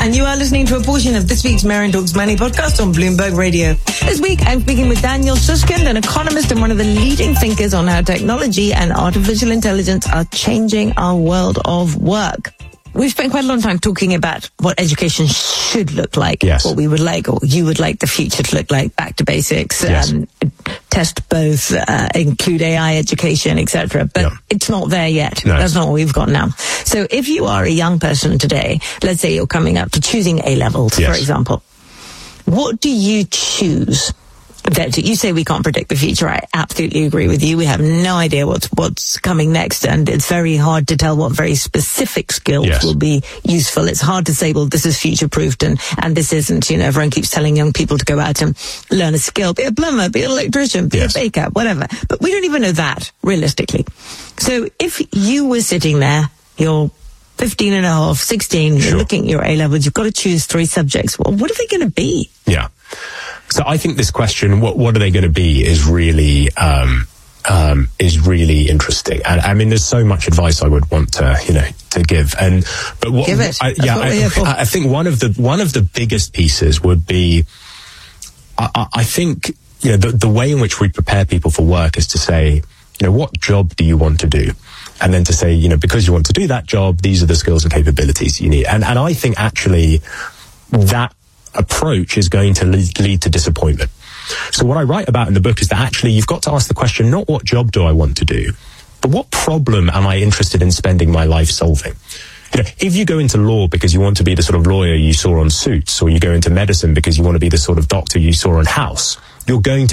and you are listening to a portion of this week's Marion Talks Money podcast on Bloomberg Radio. This week, I'm speaking with Daniel Susskind, an economist and one of the leading thinkers on how technology and artificial intelligence are changing our world of work. We've spent quite a long time talking about what education should look like, yes. What we would like, or you would like the future to look like, back to basics, yes. Test both, include AI education, etc. But it's not there yet. No. That's not what we've got now. So if you are a young person today, let's say you're coming up to choosing A-levels, yes. for example, what do you choose? That you say we can't predict the future. I absolutely agree with you. We have no idea what's coming next, and it's very hard to tell what very specific skills yes. will be useful. It's hard to say, well, this is future-proofed and this isn't. You know, everyone keeps telling young people to go out and learn a skill, be a plumber, be an electrician, be yes. a baker, whatever. But we don't even know that, realistically. So if you were sitting there, you're 15 and a half, 16, sure. you're looking at your A-levels, you've got to choose 3 subjects. Well, what are they going to be? Yeah. So I think this question, what are they going to be, is really interesting. And I mean, there's so much advice I would want to give. But what, give it. I think one of the biggest pieces would be, I think, the way in which we prepare people for work is to say, what job do you want to do? And then to say, because you want to do that job, these are the skills and capabilities you need. And I think actually that approach is going to lead to disappointment. So what I write about in the book is that actually you've got to ask the question, not what job do I want to do, but what problem am I interested in spending my life solving? If you go into law because you want to be the sort of lawyer you saw on Suits, or you go into medicine because you want to be the sort of doctor you saw on House, you're going to